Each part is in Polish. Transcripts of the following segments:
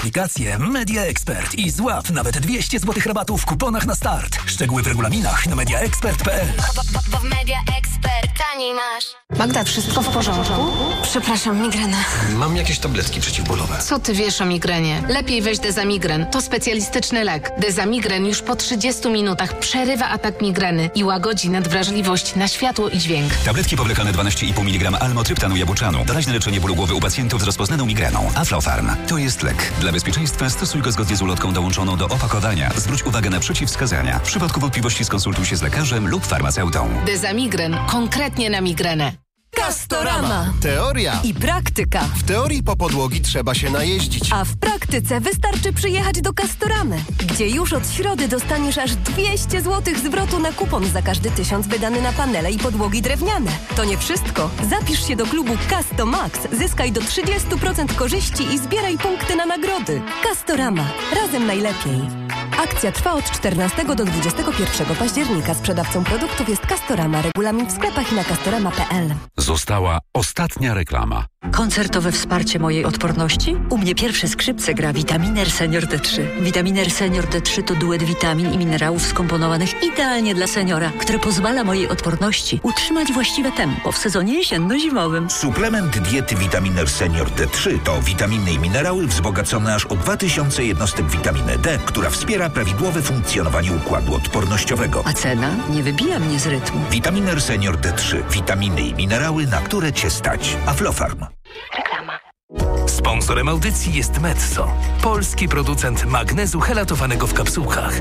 aplikację Media Expert i złap nawet 200 zł rabatu w kuponach na start. Szczegóły w regulaminach na mediaexpert.pl. Bo w Media Expert taniej masz. Magda, wszystko w porządku? Przepraszam, migrena. Mam jakieś tabletki przeciwbólowe. Co ty wiesz o migrenie? Lepiej weź Dezamigren. To specjalistyczny lek. Dezamigren już po 30 minutach przerywa atak migreny i łagodzi nadwrażliwość na światło i dźwięk. Tabletki powlekane 12,5 mg almotryptanu jabłczanu. Doraźne leczenie bólu głowy u pacjentów z rozpoznaną migreną. Aflofarm. To jest lek. Dla bezpieczeństwa stosuj go zgodnie z ulotką dołączoną do opakowania. Zwróć uwagę na przeciwwskazania. W przypadku wątpliwości skonsultuj się z lekarzem lub farmaceutą. Dezamigren. Konkretnie na migrenę. Castorama. Teoria I praktyka. W teorii po podłogi trzeba się najeździć. A w praktyce wystarczy przyjechać do Castoramy, gdzie już od środy dostaniesz aż 200 zł zwrotu na kupon za każdy 1000 wydany na panele i podłogi drewniane. To nie wszystko. Zapisz się do klubu Castomax, zyskaj do 30% korzyści i zbieraj punkty na nagrody. Castorama. Razem najlepiej. Akcja trwa od 14 do 21 października. Sprzedawcą produktów jest Castorama. Regulamin w sklepach i na castorama.pl. Została ostatnia reklama. Koncertowe wsparcie mojej odporności? U mnie pierwsze skrzypce gra Vitaminer Senior D3. Vitaminer Senior D3 to duet witamin i minerałów skomponowanych idealnie dla seniora, które pozwala mojej odporności utrzymać właściwe tempo w sezonie jesienno-zimowym. Suplement diety Vitaminer Senior D3 to witaminy i minerały wzbogacone aż o 2000 jednostek witaminy D, która wspiera prawidłowe funkcjonowanie układu odpornościowego. A cena nie wybija mnie z rytmu. Vitaminer Senior D3. Witaminy i minerały, na które Cię stać. Aflofarm. Reklama. Sponsorem audycji jest Medso, polski producent magnezu helatowanego w kapsułkach.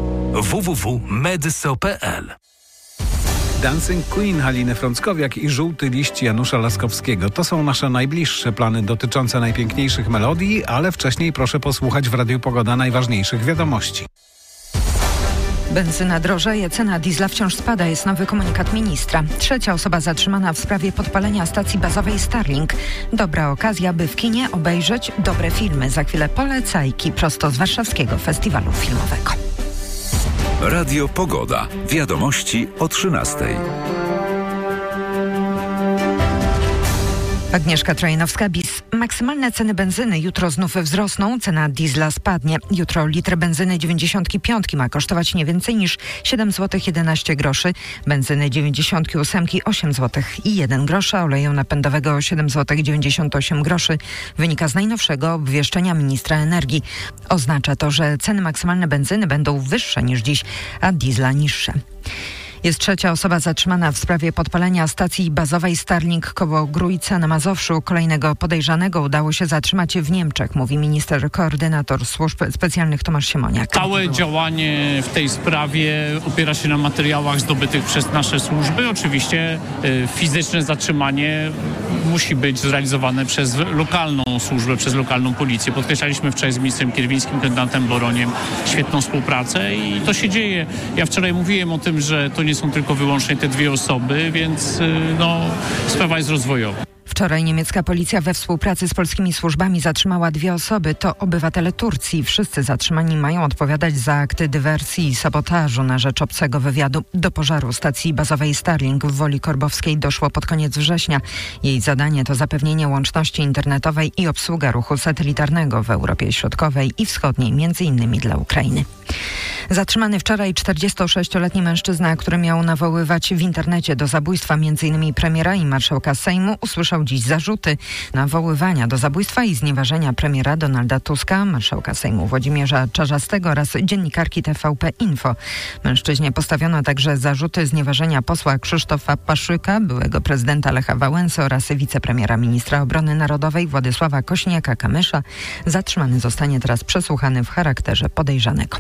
www.medso.pl. Dancing Queen Haliny Frąckowiak i Żółty liść Janusza Laskowskiego. To są nasze najbliższe plany dotyczące najpiękniejszych melodii, ale wcześniej proszę posłuchać w Radiu Pogoda najważniejszych wiadomości. Benzyna drożeje, cena diesla wciąż spada, jest nowy komunikat ministra. Trzecia osoba zatrzymana w sprawie podpalenia stacji bazowej Starlink. Dobra okazja, by w kinie obejrzeć dobre filmy. Za chwilę polecajki prosto z Warszawskiego Festiwalu Filmowego. Radio Pogoda. Wiadomości o 13:00. Agnieszka Trojanowska-Bis. Maksymalne ceny benzyny jutro znów wzrosną, cena diesla spadnie. Jutro litr benzyny 95 ma kosztować nie więcej niż 7 zł 11 groszy, benzyny 98 8 zł i 1 grosz, a oleju napędowego 7 zł 98 groszy. Wynika z najnowszego obwieszczenia ministra energii. Oznacza to, że ceny maksymalne benzyny będą wyższe niż dziś, a diesla niższe. Jest trzecia osoba zatrzymana w sprawie podpalenia stacji bazowej Starlink koło Grójca na Mazowszu. Kolejnego podejrzanego udało się zatrzymać w Niemczech, mówi minister koordynator służb specjalnych Tomasz Siemoniak. Całe działanie w tej sprawie opiera się na materiałach zdobytych przez nasze służby. Oczywiście fizyczne zatrzymanie musi być zrealizowane przez lokalną służbę, przez lokalną policję. Podkreślaliśmy wczoraj z ministrem Kierwińskim, komendantem Boroniem świetną współpracę i to się dzieje. Ja wczoraj mówiłem o tym, że to nie są tylko wyłącznie te dwie osoby, więc sprawa jest rozwojowa. Wczoraj niemiecka policja we współpracy z polskimi służbami zatrzymała 2 osoby. To obywatele Turcji. Wszyscy zatrzymani mają odpowiadać za akty dywersji i sabotażu na rzecz obcego wywiadu. Do pożaru stacji bazowej Starlink w Woli Korbowskiej doszło pod koniec września. Jej zadanie to zapewnienie łączności internetowej i obsługa ruchu satelitarnego w Europie Środkowej i Wschodniej, m.in. dla Ukrainy. Zatrzymany wczoraj 46-letni mężczyzna, który miał nawoływać w internecie do zabójstwa m.in. premiera i marszałka Sejmu, usłyszał dziś zarzuty nawoływania do zabójstwa i znieważenia premiera Donalda Tuska, marszałka Sejmu Włodzimierza Czarzastego oraz dziennikarki TVP Info. Mężczyźnie postawiono także zarzuty znieważenia posła Krzysztofa Paszyka, byłego prezydenta Lecha Wałęsy oraz wicepremiera ministra obrony narodowej Władysława Kośniaka-Kamysza. Zatrzymany zostanie teraz przesłuchany w charakterze podejrzanego.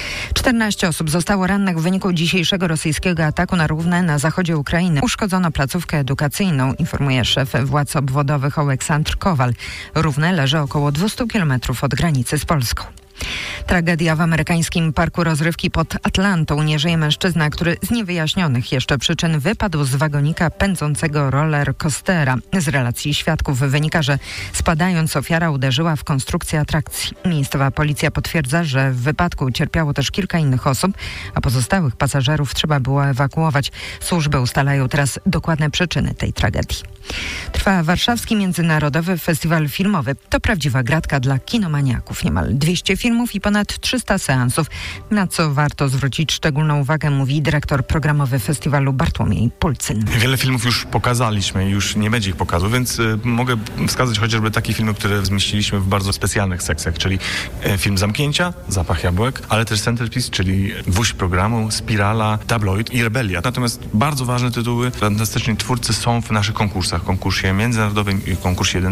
14 osób zostało rannych w wyniku dzisiejszego rosyjskiego ataku na Równę na zachodzie Ukrainy. Uszkodzono placówkę edukacyjną, informuje szef władz obwodowych Oleksandr Kowal. Równe leży około 200 kilometrów od granicy z Polską. Tragedia w amerykańskim parku rozrywki pod Atlantą. Nie żyje mężczyzna, który z niewyjaśnionych jeszcze przyczyn wypadł z wagonika pędzącego roller coastera. Z relacji świadków wynika, że spadając ofiara uderzyła w konstrukcję atrakcji. Miejscowa policja potwierdza, że w wypadku cierpiało też kilka innych osób, a pozostałych pasażerów trzeba było ewakuować. Służby ustalają teraz dokładne przyczyny tej tragedii. Trwa Warszawski Międzynarodowy Festiwal Filmowy. To prawdziwa gratka dla kinomaniaków. Niemal 200 filmów i ponad 300 seansów, na co warto zwrócić szczególną uwagę, mówi dyrektor programowy festiwalu Bartłomiej Pulcyn. Wiele filmów już pokazaliśmy, już nie będzie ich pokazu, więc mogę wskazać chociażby takie filmy, które zmieściliśmy w bardzo specjalnych sekcjach, czyli film Zamknięcia, Zapach jabłek, ale też Centerpiece, czyli gwóźdź programu, Spirala, Tabloid i Rebelia. Natomiast bardzo ważne tytuły, fantastyczni twórcy są w naszych konkursach. Konkursie międzynarodowym i konkursie 1